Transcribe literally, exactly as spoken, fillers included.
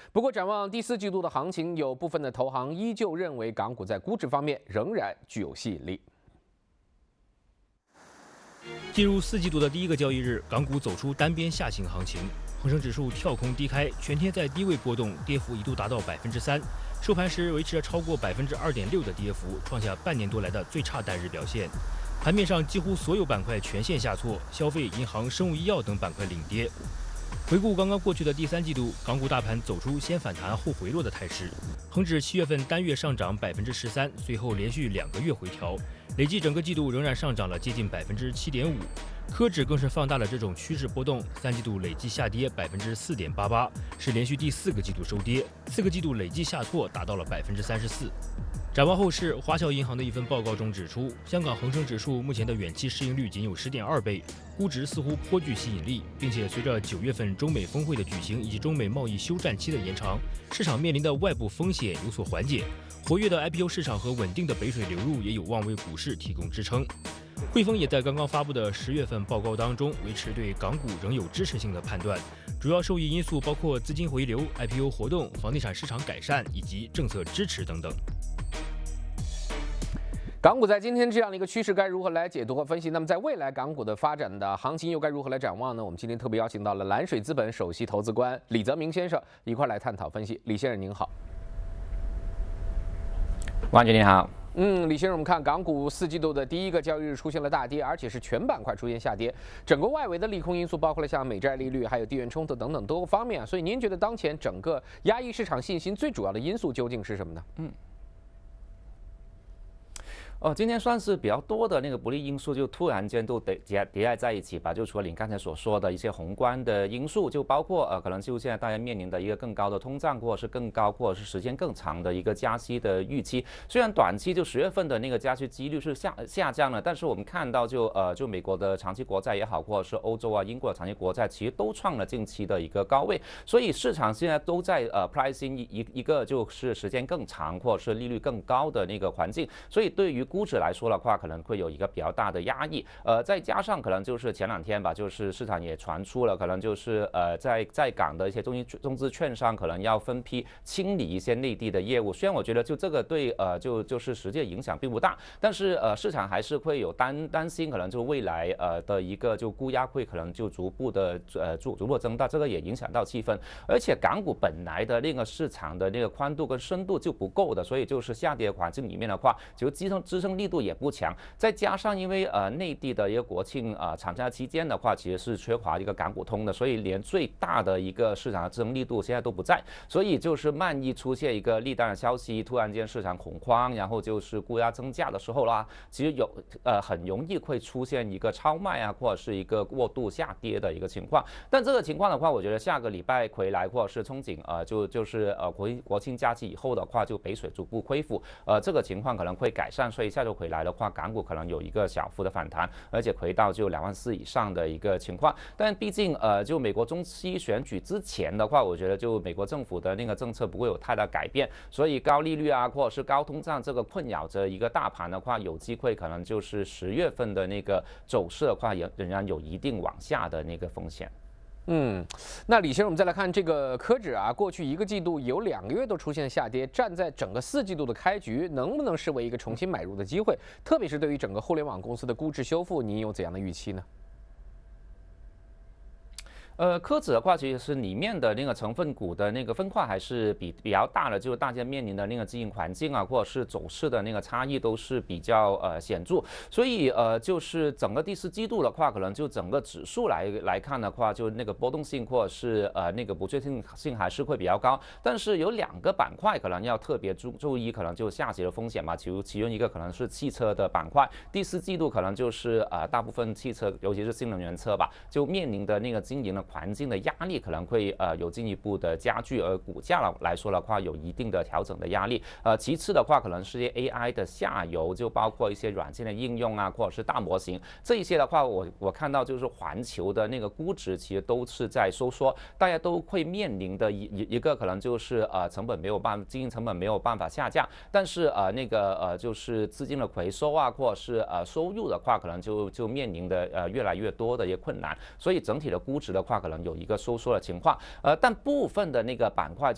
不过，展望第四季度的行情，有部分的投行依旧认为港股在估值方面仍然具有吸引力。 进入四季度的第一个交易日，港股走出单边下行行情，恒生指数跳空低开，全天在低位波动，跌幅一度达到百分之三，收盘时维持了超过百分之二点六的跌幅，创下半年多来的最差单日表现。盘面上几乎所有板块全线下挫，消费、银行、生物医药等板块领跌。回顾刚刚过去的第三季度，港股大盘走出先反弹后回落的态势，恒指七月份单月上涨百分之十三，随后连续两个月回调，累计整个季度仍然上涨了接近百分之七点五。科指更是放大了这种趋势波动，三季度累计下跌百分之四点八八，是连续第四个季度收跌，四个季度累计下挫达到了百分之三十四。展望后市，华侨银行的一份报告中指出，香港恒生指数目前的远期市盈率仅有 十点二倍，估值似乎颇具吸引力，并且随着九月份中美峰会的举行以及中美贸易休战期的延长，市场面临的外部风险有所缓解，活跃的 I P O 市场和稳定的北水流入也有望为股市提供支撑。汇丰也在刚刚发布的十月份报告当中维持对港股仍有支持性的判断，主要受益因素包括资金回流、I P O 活动、房地产市场改善以及政策支持等等。 港股在今天这样的一个趋势该如何来解读和分析？那么在未来港股的发展的行情又该如何来展望呢？我们今天特别邀请到了蓝水资本首席投资官李泽明先生一块来探讨分析。李先生您好。 王姐您好。 嗯，李先生，我们看港股四季度的第一个交易日出现了大跌，而且是全板块出现下跌。整个外围的利空因素包括了像美债利率、还有地缘冲突等等多个方面啊。所以您觉得当前整个压抑市场信心最主要的因素究竟是什么呢？嗯。 哦，今天算是比较多的那个不利因素，就突然间都叠叠叠在在一起吧。就除了你刚才所说的一些宏观的因素，就包括呃，可能就现在大家面临的一个更高的通胀，或者是更高，或者是时间更长的一个加息的预期。虽然短期就十月份的那个加息几率是下下降了，但是我们看到就呃，就美国的长期国债也好，或者是欧洲啊、英国的长期国债，其实都创了近期的一个高位。所以市场现在都在呃 pricing 一一个就是时间更长，或者是利率更高的那个环境。所以对于估值来说的话，可能会有一个比较大的压抑，呃，再加上可能就是前两天吧，就是市场也传出了，可能就是呃，在在港的一些中资中资券商可能要分批清理一些内地的业务。虽然我觉得就这个对呃就就是实际影响并不大，但是呃市场还是会有担担心，可能就未来呃的一个就估压会可能就逐步的呃逐逐步增大，这个也影响到气氛。而且港股本来的那个市场的那个宽度跟深度就不够的，所以就是下跌环境里面的话，就支撑支撑力度也不强，再加上因为呃内地的一个国庆啊、呃、长假期间的话，其实是缺乏一个港股通的，所以连最大的一个市场的支撑力度现在都不在，所以就是万一出现一个利淡的消息，突然间市场恐慌，然后就是估压增价的时候啦，其实有呃很容易会出现一个超卖啊，或者是一个过度下跌的一个情况。但这个情况的话，我觉得下个礼拜回来或者是憧憬呃就就是呃国国庆假期以后的话，就北水逐步恢复，呃这个情况可能会改善，所以下周回来的话，港股可能有一个小幅的反弹，而且回到就两万四以上的一个情况。但毕竟呃，就美国中期选举之前的话，我觉得就美国政府的那个政策不会有太大改变，所以高利率啊，或者是高通胀这个困扰着一个大盘的话，有机会可能就是十月份的那个走势的话，也仍然有一定往下的那个风险。 嗯，那李先生，我们再来看这个科指啊，过去一个季度有两个月都出现下跌，站在整个四季度的开局，能不能视为一个重新买入的机会？特别是对于整个互联网公司的估值修复，您有怎样的预期呢？ 呃，科指的话，其实是里面的那个成分股的那个分块还是比比较大的，就是大家面临的那个经营环境啊，或者是走势的那个差异都是比较呃显著，所以呃就是整个第四季度的话，可能就整个指数来来看的话，就那个波动性或者是呃那个不确定性还是会比较高。但是有两个板块可能要特别注注意，可能就下跌的风险嘛，其其中一个可能是汽车的板块，第四季度可能就是呃大部分汽车，尤其是新能源车吧，就面临的那个经营的环境的压力可能会呃有进一步的加剧，而股价来说的话有一定的调整的压力。呃，其次的话可能是 A I 的下游，就包括一些软件的应用啊，或者是大模型这一些的话，我我看到就是环球的那个估值其实都是在收缩，大家都会面临的一一一个可能就是呃成本没有办法，经营成本没有办法下降，但是呃那个呃就是资金的回收啊，或者是呃收入的话，可能就就面临的呃越来越多的一些困难，所以整体的估值的话，可能有一个收缩的情况，呃，但部分的那个板块